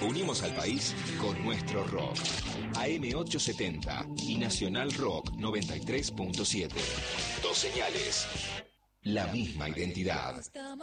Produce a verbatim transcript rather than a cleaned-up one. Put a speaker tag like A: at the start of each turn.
A: Unimos al país con nuestro rock. A M ochocientos setenta y Nacional Rock noventa y tres punto siete. Dos señales. La misma identidad.